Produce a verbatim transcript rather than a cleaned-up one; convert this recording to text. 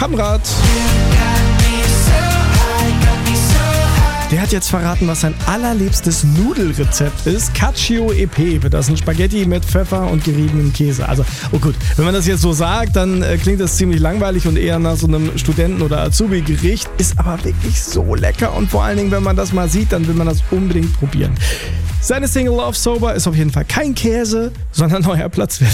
Hamrat. Der hat jetzt verraten, was sein allerliebstes Nudelrezept ist. Cacio e Pepe. Das sind Spaghetti mit Pfeffer und geriebenem Käse. Also, oh gut, wenn man das jetzt so sagt, dann äh, klingt das ziemlich langweilig und eher nach so einem Studenten- oder Azubi-Gericht. Ist aber wirklich so lecker und vor allen Dingen, wenn man das mal sieht, dann will man das unbedingt probieren. Seine Single Love Sober ist auf jeden Fall kein Käse, sondern neuer Platzwert.